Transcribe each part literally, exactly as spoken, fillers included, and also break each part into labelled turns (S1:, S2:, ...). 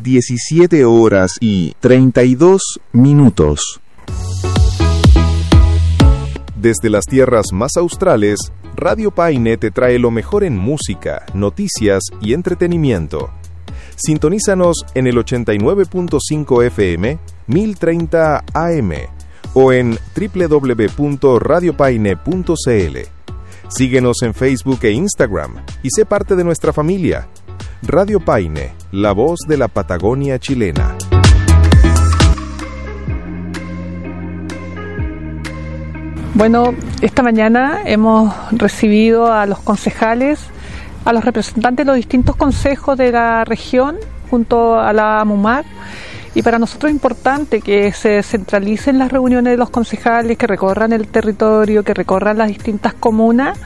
S1: diecisiete horas y treinta y dos minutos. Desde las tierras más australes, Radio Paine te trae lo mejor en música, noticias y entretenimiento. Sintonízanos en el ochenta y nueve punto cinco F M, mil treinta A M o en doble u doble u doble u punto radio paine punto c l. Síguenos en Facebook e Instagram y sé parte de nuestra familia. Radio Paine, la voz de la Patagonia chilena.
S2: Bueno, esta mañana hemos recibido a los concejales, a los representantes de los distintos consejos de la región, junto a la AMUMAC, y para nosotros es importante que se centralicen las reuniones de los concejales, que recorran el territorio, que recorran las distintas comunas,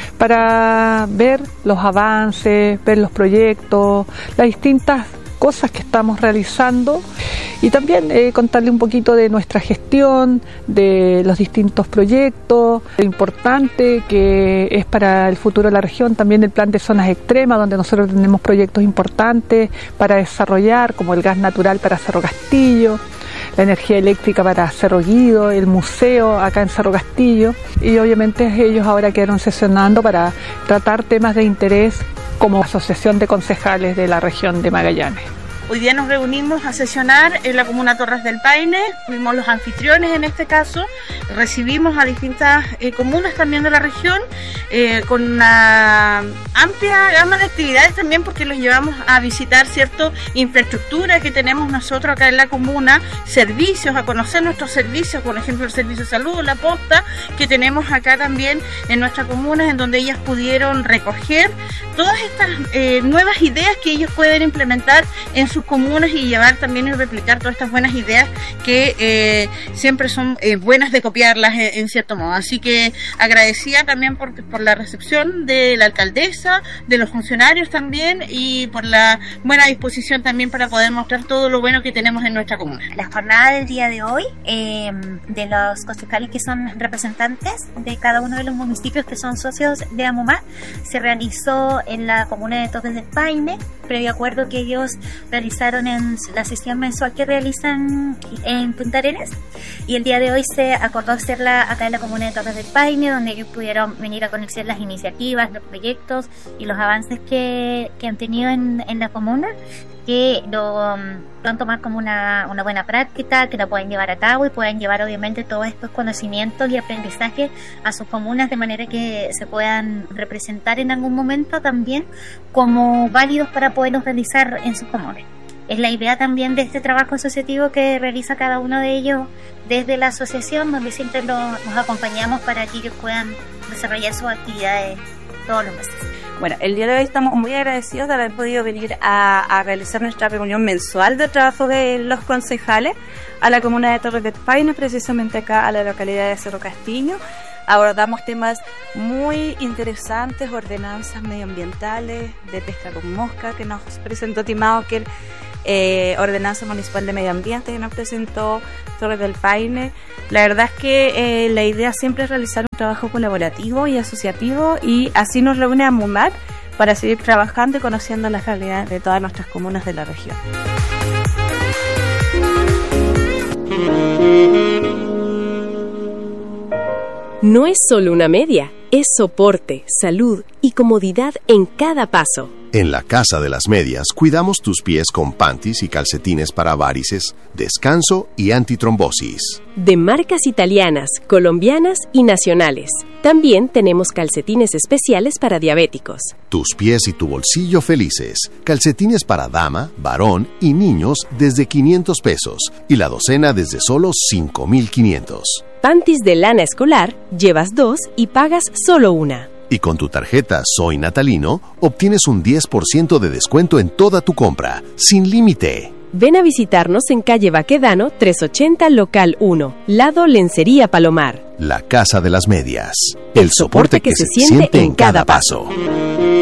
S2: para ver los avances, ver los proyectos, las distintas cosas que estamos realizando y también eh, contarle un poquito de nuestra gestión, de los distintos proyectos, lo importante que es para el futuro de la región, también el plan de zonas extremas, donde nosotros tenemos proyectos importantes para desarrollar, como el gas natural para Cerro Castillo, la energía eléctrica para Cerro Guido, el museo acá en Cerro Castillo, y obviamente ellos ahora quedaron sesionando para tratar temas de interés como Asociación de Concejales de la región de Magallanes.
S3: Hoy día nos reunimos a sesionar en la comuna Torres del Paine, fuimos los anfitriones en este caso, recibimos a distintas eh, comunas también de la región, eh, con una amplia gama de actividades también, porque los llevamos a visitar cierta infraestructura que tenemos nosotros acá en la comuna, servicios, a conocer nuestros servicios, por ejemplo el servicio de salud, la posta, que tenemos acá también en nuestra comuna, en donde ellas pudieron recoger todas estas eh, nuevas ideas que ellos pueden implementar en sus comunas y llevar también y replicar todas estas buenas ideas que eh, siempre son eh, buenas de copiarlas en, en cierto modo. Así que agradecida también por, por la recepción de la alcaldesa, de los funcionarios también, y por la buena disposición también para poder mostrar todo lo bueno que tenemos en nuestra comuna.
S4: La jornada del día de hoy eh, de los concejales que son representantes de cada uno de los municipios que son socios de AMUMAC se realizó en la comuna de Torres del Paine, previo acuerdo que ellos realizaron en la sesión mensual que realizan en Punta Arenas, y el día de hoy se acordó hacerla acá en la comuna de Torres del Paine, donde ellos pudieron venir a conocer las iniciativas, los proyectos y los avances que, que han tenido en, en la comuna, que lo puedan tomar como una, una buena práctica, que la pueden llevar a cabo y pueden llevar obviamente todos estos conocimientos y aprendizajes a sus comunas, de manera que se puedan representar en algún momento también como válidos para poderlos realizar en sus comunas. Es la idea también de este trabajo asociativo que realiza cada uno de ellos desde la asociación, donde siempre lo, los acompañamos para que ellos puedan desarrollar sus actividades todos los meses.
S5: Bueno, el día de hoy estamos muy agradecidos de haber podido venir a, a realizar nuestra reunión mensual de trabajo de los concejales a la comuna de Torres del Paine, precisamente acá a la localidad de Cerro Castillo. Abordamos temas muy interesantes, ordenanzas medioambientales, de pesca con mosca, que nos presentó Timauquel, eh, ordenanza municipal de medio ambiente que nos presentó Torres del Paine. La verdad es que eh, la idea siempre es realizar un trabajo colaborativo y asociativo, y así nos reúne AMUMAC para seguir trabajando y conociendo las realidades de todas nuestras comunas de la región.
S6: No es solo una media, es soporte, salud y comodidad en cada paso.
S7: En la Casa de las Medias cuidamos tus pies con panties y calcetines para varices, descanso y antitrombosis.
S6: De marcas italianas, colombianas y nacionales. También tenemos calcetines especiales para diabéticos.
S7: Tus pies y tu bolsillo felices. Calcetines para dama, varón y niños desde quinientos pesos y la docena desde solo cinco mil quinientos.
S6: Panties de lana escolar, llevas dos y pagas solo una.
S7: Y con tu tarjeta Soy Natalino, obtienes un diez por ciento de descuento en toda tu compra, sin límite.
S6: Ven a visitarnos en calle Baquedano trescientos ochenta, local uno, lado Lencería Palomar.
S7: La Casa de las Medias. El soporte que, que se, se siente en cada paso.